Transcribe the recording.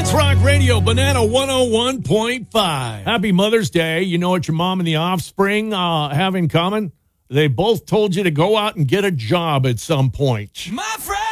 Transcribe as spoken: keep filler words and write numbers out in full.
Kids Rock Radio, Banana one oh one point five. Happy Mother's Day. You know what your mom and the offspring uh, have in common? They both told you to go out and get a job at some point. My friend.